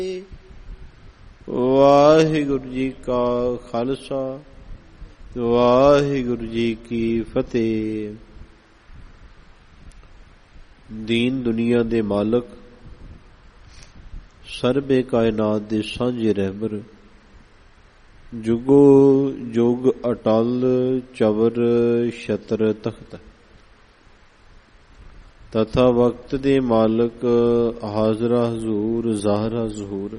ਵਾਹਿਗੁਰੂ ਜੀ ਕਾ ਖਾਲਸਾ ਵਾਹਿਗੁਰੂ ਜੀ ਕੀ ਫਤਿਹ। ਦੀਨ ਦੁਨੀਆ ਦੇ ਮਾਲਕ, ਸਰਬੇ ਕਾਇਨਾਤ ਦੇ ਸਾਂਝੇ ਰਹਿਬਰ, ਜੁਗੋ ਜੁਗ ਅਟਲ ਚਵਰ ਛਤਰ ਤਖਤ, ਤਥਾ ਵਕਤ ਦੇ ਮਾਲਕ, ਹਾਜ਼ਰਾ ਹਜ਼ੂਰ ਜ਼ਾਹਰਾ ਜ਼ਹੂਰ,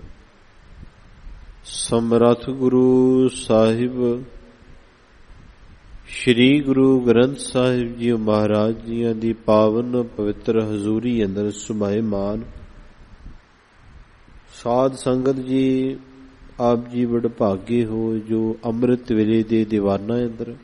ਸਮਰੱਥ ਗੁਰੂ ਸਾਹਿਬ ਸ਼੍ਰੀ ਗੁਰੂ ਗ੍ਰੰਥ ਸਾਹਿਬ ਜੀ ਮਹਾਰਾਜ ਜੀਆਂ ਦੀ ਪਾਵਨ ਪਵਿੱਤਰ ਹਜ਼ੂਰੀ ਅੰਦਰ ਸੁਭਾਏਮਾਨ ਸਾਧ ਸੰਗਤ ਜੀ, ਆਪ ਜੀ ਵਡਭਾਗੇ ਹੋ ਜੋ ਅੰਮ੍ਰਿਤ ਵੇਲੇ ਦੇ ਦੀਵਾਨਾਂ ਅੰਦਰ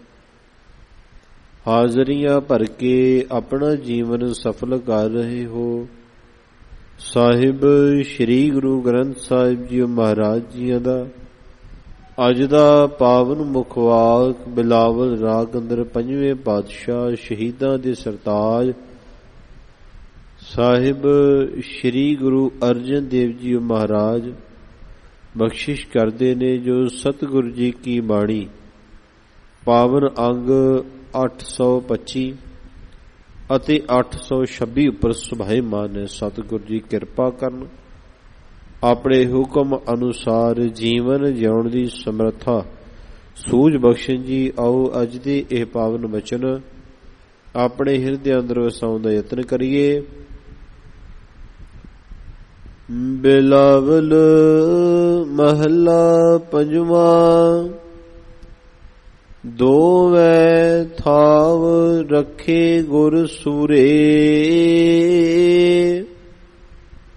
ਹਾਜ਼ਰੀਆਂ ਭਰ ਕੇ ਆਪਣਾ ਜੀਵਨ ਸਫਲ ਕਰ ਰਹੇ ਹੋ। ਸਾਹਿਬ ਸ਼੍ਰੀ ਗੁਰੂ ਗ੍ਰੰਥ ਸਾਹਿਬ ਜੀ ਮਹਾਰਾਜ ਜੀਆਂ ਦਾ ਅੱਜ ਦਾ ਪਾਵਨ ਮੁਖਵਾਕ ਬਿਲਾਵਲ ਰਾਗ ਅੰਦਰ ਪੰਜਵੇਂ ਪਾਤਸ਼ਾਹ ਸ਼ਹੀਦਾਂ ਦੇ ਸਰਤਾਜ ਸਾਹਿਬ ਸ਼੍ਰੀ ਗੁਰੂ ਅਰਜਨ ਦੇਵ ਜੀ ਮਹਾਰਾਜ ਬਖਸ਼ਿਸ਼ ਕਰਦੇ ਨੇ, ਜੋ ਸਤਿਗੁਰੂ ਜੀ ਕੀ ਬਾਣੀ ਪਾਵਨ ਅੰਗ 825 ਅਤੇ 826 ਉੱਪਰ ਸੁਭਾਏਮਾਨ ਹੈ। ਸਤਿਗੁਰੂ ਜੀ ਕਿਰਪਾ ਕਰਨ, ਆਪਣੇ ਹੁਕਮ ਅਨੁਸਾਰ ਜੀਵਨ ਜਿਉਣ ਦੀ ਸਮਰੱਥਾ ਸੂਝ ਬਖਸ਼ਣ ਜੀ। ਆਓ ਅੱਜ ਦੇ ਇਹ ਪਾਵਨ ਵਚਨ ਆਪਣੇ ਹਿਰਦੇ ਅੰਦਰ ਵਸਾਉਣ ਦਾ ਯਤਨ ਕਰੀਏ। ਬਿਲਾਵਲ ਮਹੱਲਾ ਪੰਜਵਾਂ। ਦੋਵੇਂ ਥਾਵ ਰੱਖੇ ਗੁਰ ਸੂਰੇ,